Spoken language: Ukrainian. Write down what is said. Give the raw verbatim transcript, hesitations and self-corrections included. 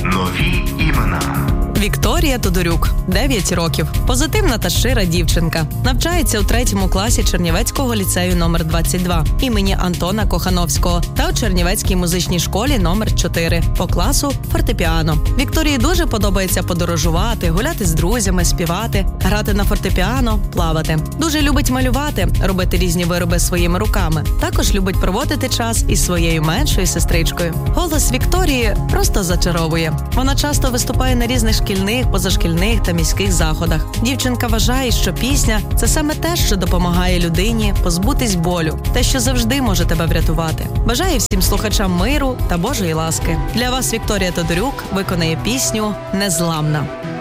Нові імена. Вікторія Тодорюк, дев'ять років. Позитивна та щира дівчинка. Навчається у третьому класі Чернівецького ліцею номер двадцять два імені Антона Кохановського та у Чернівецькій музичній школі номер чотири по класу фортепіано. Вікторії дуже подобається подорожувати, гуляти з друзями, співати, грати на фортепіано, плавати. Дуже любить малювати, робити різні вироби своїми руками. Також любить проводити час із своєю меншою сестричкою. Голос Вікторії просто зачаровує. Вона часто виступає на різних шкільних, позашкільних та міських заходах. Дівчинка вважає, що пісня – це саме те, що допомагає людині позбутись болю, те, що завжди може тебе врятувати. Бажаю всім слухачам миру та Божої ласки. Для вас Вікторія Тодорюк виконає пісню «Незламна».